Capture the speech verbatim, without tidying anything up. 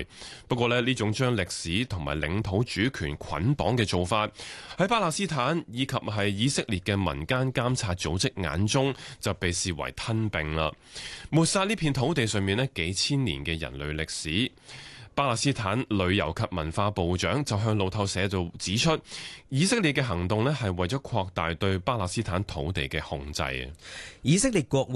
來。不過呢，呢種將歷史同埋領土主權捆綁嘅做法，喺巴勒斯坦以及係以色列嘅民間監察組織眼中就被視為吞併啦，抹殺呢片土地上面呢幾千年嘅人類歷史。巴勒斯坦旅遊及文化部長就向路透社就指出，以色列嘅行動呢係為咗擴大對巴勒斯坦土地嘅控制。 以色列國